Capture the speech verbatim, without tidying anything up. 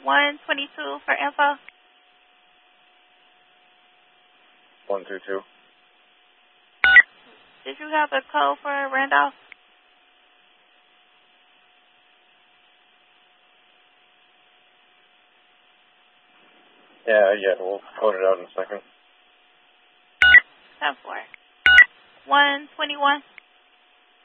one twenty-two for info. one two two. Did you have a code for Randolph? Yeah, yeah, we'll code it out in a second. ten four. one twenty-one.